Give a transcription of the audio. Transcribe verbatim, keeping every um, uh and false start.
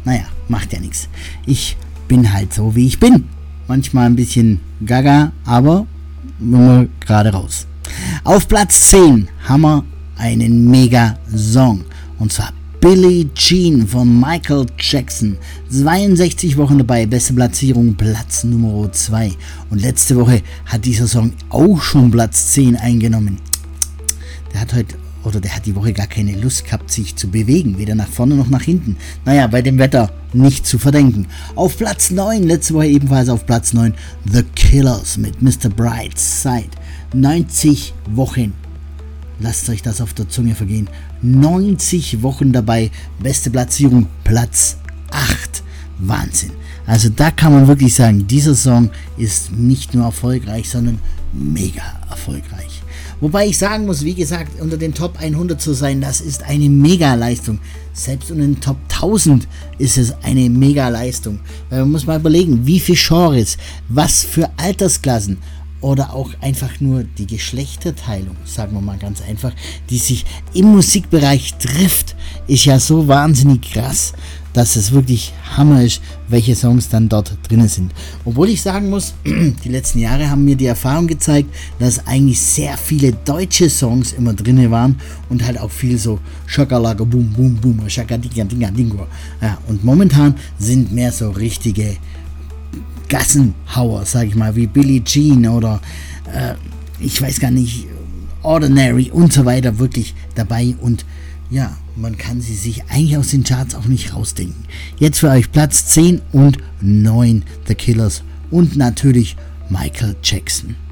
naja, macht ja nichts. Ich bin halt so, wie ich bin. Manchmal ein bisschen gaga, aber immer gerade raus. Auf Platz zehn haben wir einen Mega-Song. Und zwar Billie Jean von Michael Jackson. zweiundsechzig Wochen dabei, beste Platzierung, Platz Nummer zwei. Und letzte Woche hat dieser Song auch schon Platz zehn eingenommen. Der hat heute, oder der hat die Woche gar keine Lust gehabt, sich zu bewegen, weder nach vorne noch nach hinten. Naja, bei dem Wetter nicht zu verdenken. Auf Platz neun, letzte Woche ebenfalls auf Platz neun, The Killers mit Mister Brightside. neunzig Wochen. Lasst euch das auf der Zunge vergehen. neunzig Wochen dabei, beste Platzierung, Platz acht. Wahnsinn. Also da kann man wirklich sagen, dieser Song ist nicht nur erfolgreich, sondern mega erfolgreich. Wobei ich sagen muss, wie gesagt, unter den Top hundert zu sein, das ist eine Mega-Leistung. Selbst unter den Top tausend ist es eine Mega-Leistung. Weil man muss mal überlegen, wie viele Genres, was für Altersklassen oder auch einfach nur die Geschlechterteilung, sagen wir mal ganz einfach, die sich im Musikbereich trifft, ist ja so wahnsinnig krass, dass es wirklich Hammer ist, welche Songs dann dort drin sind. Obwohl ich sagen muss, die letzten Jahre haben mir die Erfahrung gezeigt, dass eigentlich sehr viele deutsche Songs immer drin waren und halt auch viel so Schakalaka Boom Boom Boom, Schakadika Dinga Dingo. Ja, und momentan sind mehr so richtige Gassenhauer, sag ich mal, wie Billie Jean oder äh, ich weiß gar nicht, Ordinary und so weiter wirklich dabei und ja, man kann sie sich eigentlich aus den Charts auch nicht rausdenken. Jetzt für euch Platz zehn und neun, The Killers und natürlich Michael Jackson.